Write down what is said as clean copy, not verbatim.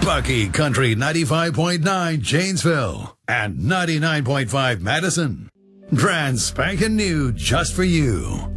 Bucky Country 95.9 Janesville and 99.5 Madison. Brand spanking new just for you.